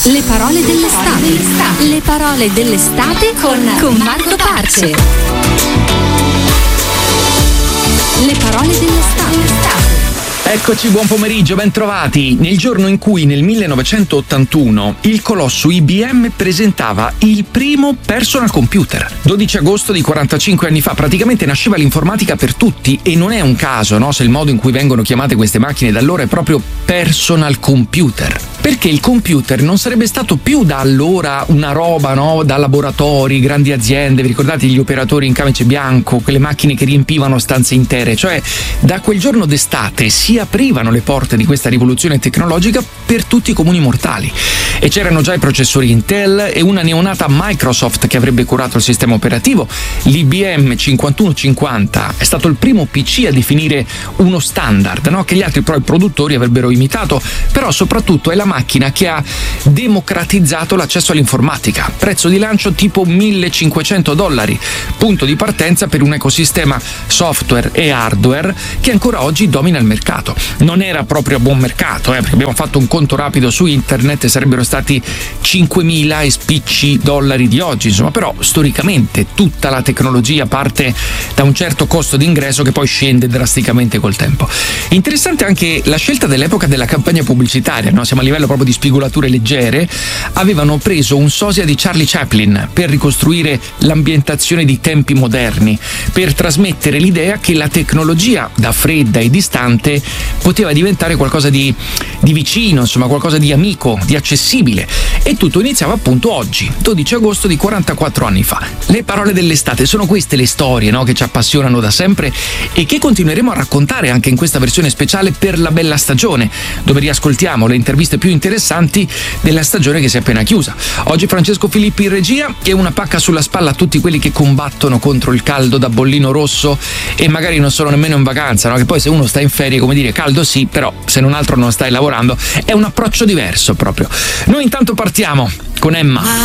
Le parole dell'estate. Le parole dell'estate con Marco Parce. Le parole dell'estate. Eccoci, buon pomeriggio, ben trovati. Nel giorno in cui nel 1981 il colosso IBM presentava il primo personal computer. 12 agosto di 45 anni fa praticamente nasceva l'informatica per tutti, e non è un caso, no? Se il modo in cui vengono chiamate queste macchine da allora è proprio personal computer. Perché il computer non sarebbe stato più da allora una roba, no? Da laboratori, grandi aziende, vi ricordate gli operatori in camice bianco, quelle macchine che riempivano stanze intere? Cioè, da quel giorno d'estate si aprivano le porte di questa rivoluzione tecnologica per tutti i comuni mortali. E c'erano già i processori Intel e una neonata Microsoft che avrebbe curato il sistema operativo. L'IBM 5150 è stato il primo PC a definire uno standard, no? Che gli altri produttori avrebbero imitato, però soprattutto è la macchina che ha democratizzato l'accesso all'informatica. Prezzo di lancio tipo $1.500, punto di partenza per un ecosistema software e hardware che ancora oggi domina il mercato. Non era proprio a buon mercato, perché abbiamo fatto un conto rapido su internet e sarebbero stati 5.000 e spicci dollari di oggi, insomma, però storicamente tutta la tecnologia parte da un certo costo d'ingresso che poi scende drasticamente col tempo. Interessante anche la scelta dell'epoca della campagna pubblicitaria, no? Siamo a livello proprio di spigolature leggere. Avevano preso un sosia di Charlie Chaplin per ricostruire l'ambientazione di tempi moderni, per trasmettere l'idea che la tecnologia da fredda e distante poteva diventare qualcosa di vicino, insomma qualcosa di amico, di accessibile. E tutto iniziava appunto oggi, 12 agosto di 44 anni fa. Le parole dell'estate sono queste le storie, no? Che ci appassionano da sempre e che continueremo a raccontare anche in questa versione speciale per la bella stagione, dove riascoltiamo le interviste più interessanti della stagione che si è appena chiusa. Oggi Francesco Filippi in regia e una pacca sulla spalla a tutti quelli che combattono contro il caldo da bollino rosso e magari non sono nemmeno in vacanza, no? Che poi se uno sta in ferie, come dire, caldo sì, però se non altro non stai lavorando, è un approccio diverso proprio. Noi intanto partiamo con Emma.